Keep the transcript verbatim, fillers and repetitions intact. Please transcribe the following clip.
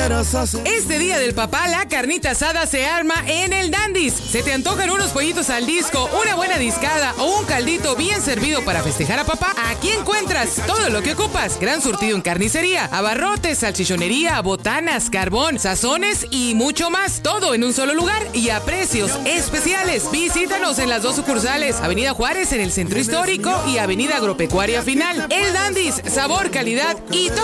quieras hacer. Este día del papá, la carnita asada se arma en el Dandy's. Se te antojan unos pollitos al disco, una buena discada o un caldito bien servido para festejar a papá. Aquí encuentras todo lo que ocupas. Gran surtido en carnicería, abarrotes, salchichonería, botanas, carbón, sazones y mucho más. Todo en un solo lugar y a precios especiales. Visítanos en las dos sucursales, Avenida Juárez en el Centro Histórico y Avenida Agropecuaria Final. El Dandy's, sabor, calidad y todo